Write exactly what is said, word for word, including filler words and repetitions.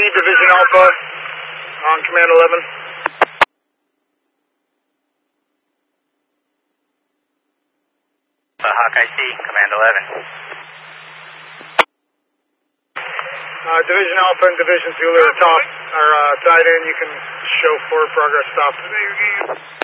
Division Alpha on Command eleven. Uh, Hawkeye C, Command eleven. Uh, Division Alpha and Division Zulu are top, are uh, tied in. You can show forward progress stop.